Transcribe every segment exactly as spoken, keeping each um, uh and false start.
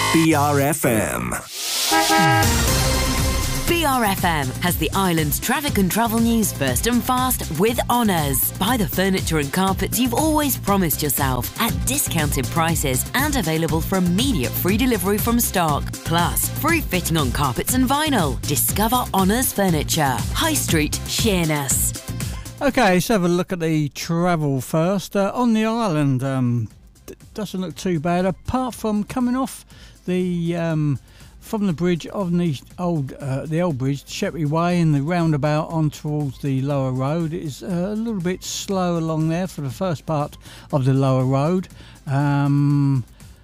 B R F M. B R F M has the island's traffic and travel news first and fast with Honours. Buy the furniture and carpets you've always promised yourself at discounted prices and available for immediate free delivery from stock. Plus, free fitting on carpets and vinyl. Discover Honours Furniture. High Street, Sheerness. Okay, let's have a look at the travel first. Uh, on the island, um, it doesn't look too bad, apart from coming off the... Um, From the bridge of the old, uh, the old bridge, Sheppey Way, and the roundabout on towards the lower road is uh, a little bit slow along there for the first part of the lower road. Um,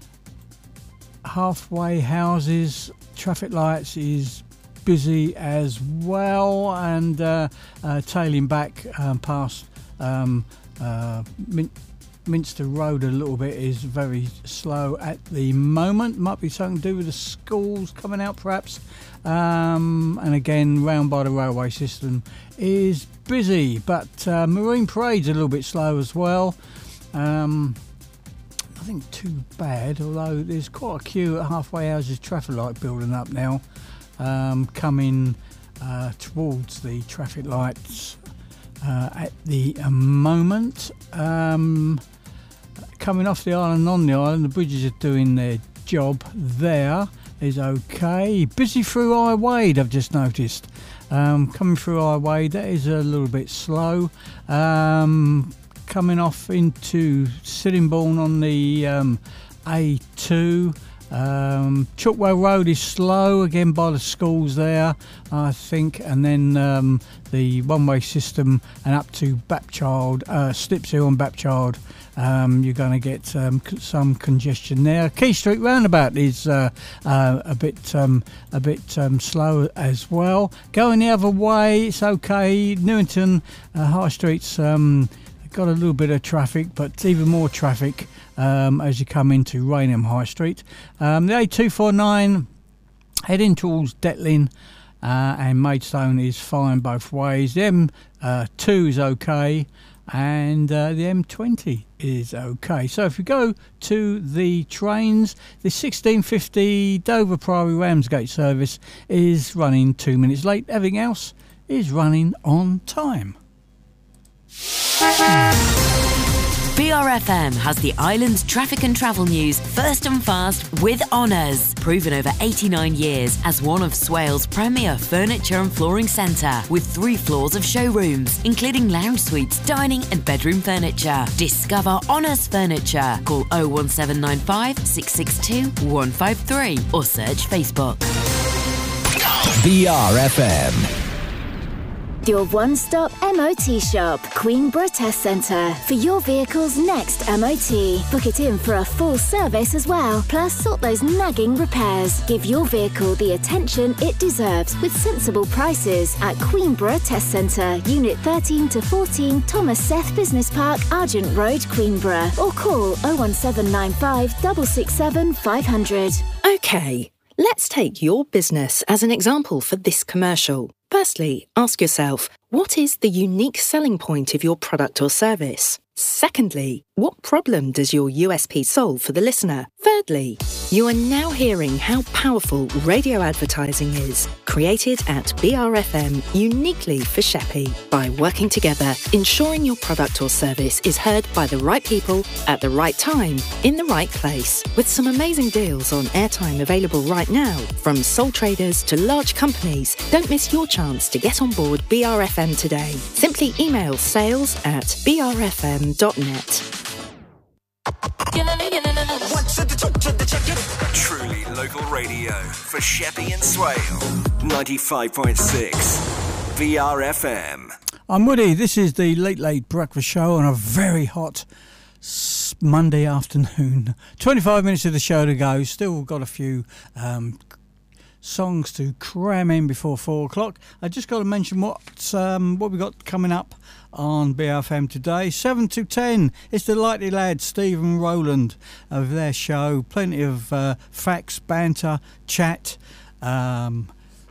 halfway houses, traffic lights is busy as well, and uh, uh, tailing back um, past um, uh, Min- Minster Road a little bit is very slow at the moment. Might be something to do with the schools coming out perhaps. Um, and again, round by the railway system is busy, but uh, Marine Parade's a little bit slow as well. Um, nothing too bad, although there's quite a queue at halfway houses traffic light building up now, um, coming uh, towards the traffic lights uh, at the uh, moment. Um, Coming off the island, on the island, the bridges are doing their job there, is okay. Busy through High Wade, I've just noticed. Um, coming through High Wade, that is a little bit slow. Um, coming off into Sittingbourne on the um, A two. Um, Chookwell Road is slow, again by the schools there, I think, and then um, the one-way system and up to Bapchild, uh, Snipshill and Bapchild, um, you're going to get um, some congestion there. Key Street roundabout is uh, uh, a bit um, a bit um, slow as well. Going the other way, it's okay. Newington uh, High Street's um, got a little bit of traffic, but even more traffic um, as you come into Rainham High Street. Um, the A two forty-nine heading towards Detling uh, and Maidstone is fine both ways. The M two is okay, and uh, the M twenty is okay. So if you go to the trains, the sixteen fifty Dover Priory Ramsgate service is running two minutes late. Everything else is running on time. B R F M has the island's traffic and travel news first and fast with Honours. Proven over eighty-nine years as one of Swale's premier furniture and flooring centre, with three floors of showrooms, including lounge suites, dining and bedroom furniture. Discover Honours Furniture. Call oh one seven nine five, six six two, one five three or search Facebook. B R F M. Your one-stop M O T shop, Queenborough Test Centre, for your vehicle's next M O T. Book it in for a full service as well, plus sort those nagging repairs. Give your vehicle the attention it deserves with sensible prices at Queenborough Test Centre, Unit thirteen to fourteen, Thomas Seth Business Park, Argent Road, Queenborough, or call oh one seven nine five, six six seven, five hundred. OK, let's take your business as an example for this commercial. Firstly, ask yourself, what is the unique selling point of your product or service? Secondly, what problem does your U S P solve for the listener? Thirdly, you are now hearing how powerful radio advertising is, created at B R F M uniquely for Sheppey. By working together, ensuring your product or service is heard by the right people at the right time, in the right place, with some amazing deals on airtime available right now. From sole traders to large companies, don't miss your chance to get on board B R F M today. Simply email sales at b r f m dot net. Truly local radio for Sheppey and Swale. ninety-five point six B R F M. I'm Woody. This is the Late Late Breakfast Show on a very hot Monday afternoon. twenty-five minutes of the show to go. Still got a few um, songs to cram in before four o'clock. I just got to mention what um, what we got coming up on B R F M today. seven to ten, it's the Lightly Lads, Steve and Roland, of their show. Plenty of uh, facts, banter, chat, um,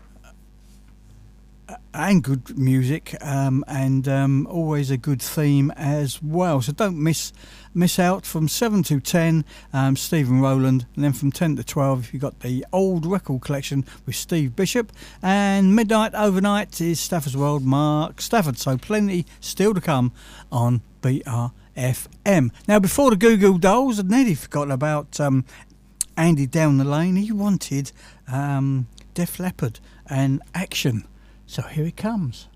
and good music, um, and um, always a good theme as well. So don't miss miss out from seven to ten, um, Stephen Rowland, and then from ten to twelve you've got the old record collection with Steve Bishop, and midnight overnight is Stafford's World, Mark Stafford. So plenty still to come on B R F M. Now, before the Goo Goo Dolls, I'd nearly forgotten about um, Andy down the lane. He wanted um, Def Leppard and Action, so here it comes.